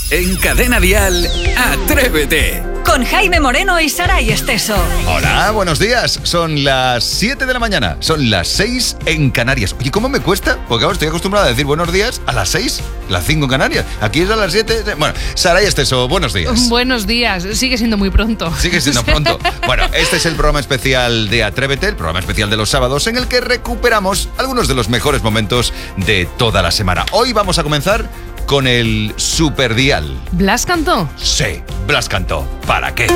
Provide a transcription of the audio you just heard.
En Cadena Dial, Atrévete. Con Jaime Moreno y Saray Esteso. Hola, buenos días. Son las 7 de la mañana. Son las 6 en Canarias. Oye, ¿cómo me cuesta? Porque ahora estoy acostumbrado a decir buenos días a las 6, las 5 en Canarias. Aquí es a las 7. Bueno, Saray Esteso, buenos días. Buenos días. Sigue siendo muy pronto. Sigue siendo pronto. Bueno, este es el programa especial de Atrévete, el programa especial de los sábados, en el que recuperamos algunos de los mejores momentos de toda la semana. Hoy vamos a comenzar con el Superdial. ¿Blas cantó? Sí, Blas cantó. ¿Para qué?